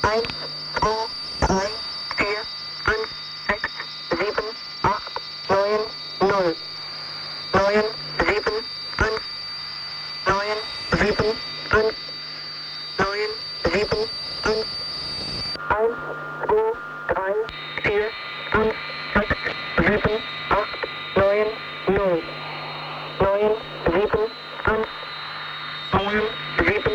1, 2, 3, 4, 5, 6, 7, 8, 9, 0. 9, 7, 5, 9, 7, 5, 9, 7, 5. 1, 2, 3, 4, 5, 6, 7, 8, 9, 0. 9, 7, 5, 9, 7,